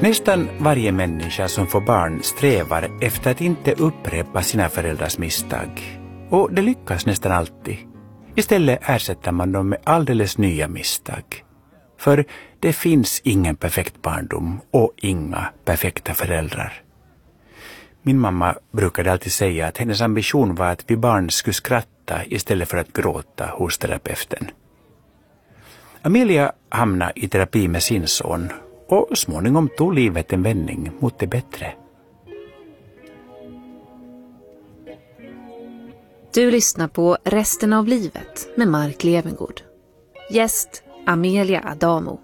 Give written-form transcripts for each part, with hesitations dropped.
Nästan varje människa som får barn strävar efter att inte upprepa sina föräldrars misstag. Och det lyckas nästan alltid. Istället ersätter man dem med alldeles nya misstag. För det finns ingen perfekt barndom och inga perfekta föräldrar. Min mamma brukade alltid säga att hennes ambition var att vi barn skulle skratta istället för att gråta hos terapeuten. Amelia hamnade i terapi med sin son och småningom tog livet en vändning mot det bättre. Du lyssnar på Resten av livet med Mark Levengård. Gäst Amelia Adamo.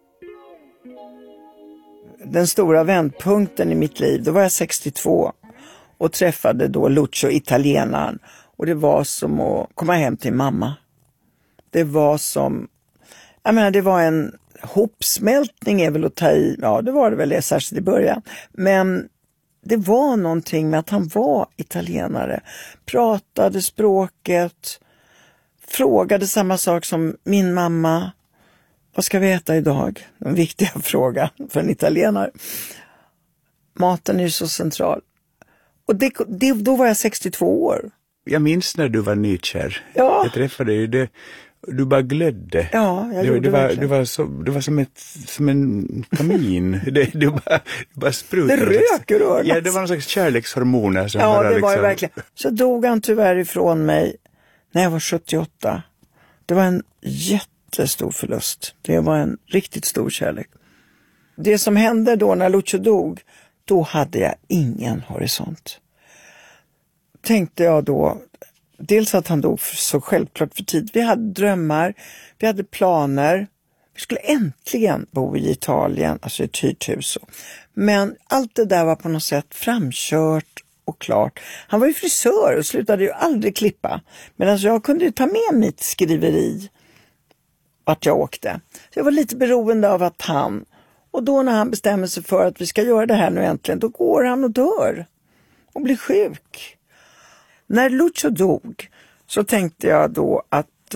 Den stora vändpunkten i mitt liv, då var jag 62 och träffade då Lucio, italienaren. Och det var som att komma hem till mamma. Det var som, det var en hopsmältning är väl att ta i, ja det var det väl särskilt i början. Men det var någonting med att han var italienare, pratade språket, frågade samma sak som min mamma. Vad ska vi äta idag? En viktig fråga för en italienare. Maten är ju så central. Och då var jag 62 år. Jag minns när du var nykär. Ja. Jag träffade ju det. Du bara glödde. Ja, jag gjorde det. Du var som en kamin. Du bara sprutade. Det röker rör. Ja, det var någon slags kärlekshormoner. Som ja, det liksom... var ju verkligen. Så dog han tyvärr ifrån mig när jag var 78. Det var en jättestor förlust. Det var en riktigt stor kärlek. Det som hände då när Lucio dog, då hade jag ingen horisont. Tänkte jag då, dels att han dog så självklart för tid. Vi hade drömmar, vi hade planer. Vi skulle äntligen bo i Italien, alltså i ett hyrt hus. Men allt det där var på något sätt framkört och klart. Han var ju frisör och slutade ju aldrig klippa. Men alltså jag kunde ju ta med mitt skriveri vart jag åkte. Så jag var lite beroende av att han, och då när han bestämmer sig för att vi ska göra det här nu äntligen, då går han och dör och blir sjuk. När Lucio dog så tänkte jag då att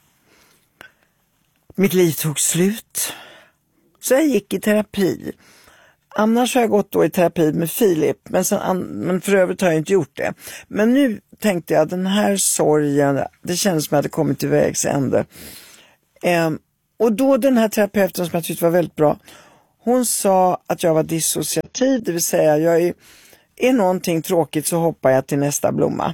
mitt liv tog slut. Så jag gick i terapi. Annars har jag gått då i terapi med Filip, men för övrigt har jag inte gjort det. Men nu tänkte jag att den här sorgen, det kändes som att jag hade kommit till vägs ände. Och då den här terapeuten som jag tyckte var väldigt bra, hon sa att jag var dissociativ, det vill säga jag är någonting tråkigt så hoppar jag till nästa blomma.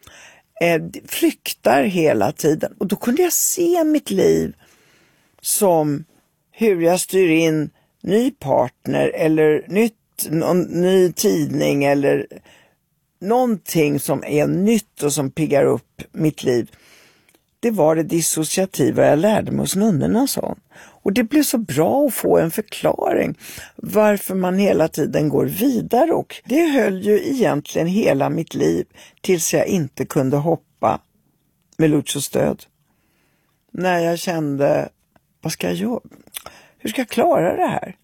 Flyktar hela tiden. Och då kunde jag se mitt liv som hur jag styr in ny partner eller ny tidning eller någonting som är nytt och som piggar upp mitt liv. Det var det dissociativa jag lärde mig hos nunnorna, sa. Och det blev så bra att få en förklaring varför man hela tiden går vidare. Och det höll ju egentligen hela mitt liv tills jag inte kunde hoppa med Lucios stöd. När jag kände, vad ska jag göra? Hur ska jag klara det här?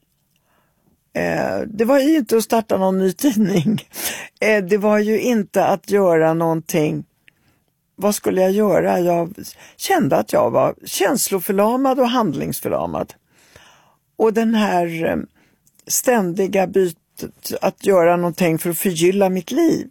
Det var ju inte att starta någon ny tidning. Det var ju inte att göra någonting. Vad skulle jag göra? Jag kände att jag var känsloförlamad och handlingsförlamad. Och den här ständiga bytet att göra någonting för att förgylla mitt liv.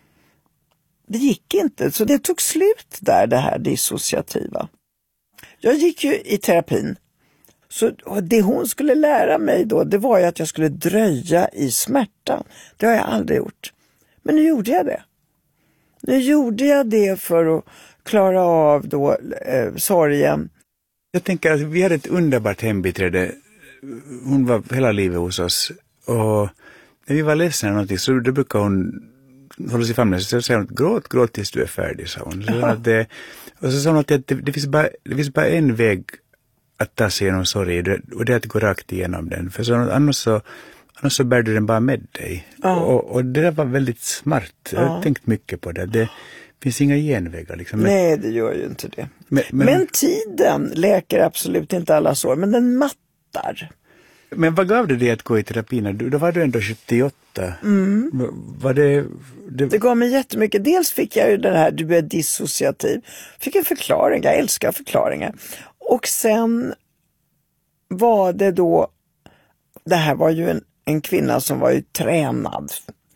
Det gick inte, så det tog slut där, det här dissociativa. Jag gick ju i terapin. Så det hon skulle lära mig då, det var ju att jag skulle dröja i smärtan. Det har jag aldrig gjort. Men nu gjorde jag det. Nu gjorde jag det för att klara av då sorgen. Jag tänker att vi hade ett underbart hembiträde. Hon var hela livet hos oss. Och när vi var ledsna någonting så då brukade hon hålla sig famnen. Så säger hon, gråt tills du är färdig, sa hon. Och så sa hon att det finns bara en väg att ta sig igenom sorg. Och det är att gå rakt igenom den. För så, annars så bär du den bara med dig. Ja. Och det där var väldigt smart. Jag har tänkt mycket på det. Det finns inga genvägar. Liksom. Nej, det gör ju inte det. Men tiden läker absolut inte alla sår. Men den mattar. Men vad gav det dig att gå i terapin? Då var du ändå 78. Mm. Var det gav mig jättemycket. Dels fick jag ju den här, du är dissociativ. Fick en förklaring. Jag älskar förklaringar. Och sen var det då, det här var ju en kvinna som var ju tränad.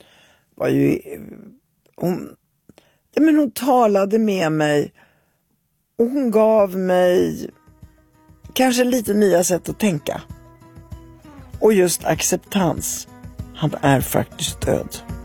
Hon talade med mig och hon gav mig kanske lite nya sätt att tänka. Och just acceptans. Han är faktiskt död.